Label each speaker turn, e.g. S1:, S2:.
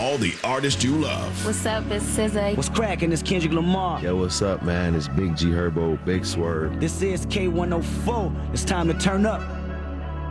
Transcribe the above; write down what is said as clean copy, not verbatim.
S1: all the artists you love.
S2: What's up, it's SZA.
S3: What's cracking? It's Kendrick Lamar.
S4: Yo, what's up, man? It's Big G Herbo, Big Swerve.
S3: This is K104. It's time to turn up.